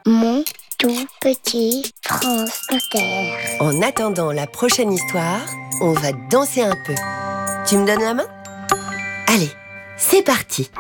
Mon tout petit France Inter. En attendant la prochaine histoire, on va danser un peu. Tu me donnes la main ? Allez, c'est parti!